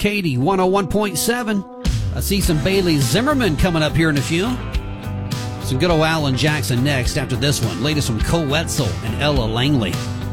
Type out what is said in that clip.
Katie 101.7. I see some Bailey Zimmerman coming up here in a few. Some good old Alan Jackson next after this one. Latest from Cole Wetzel and Ella Langley.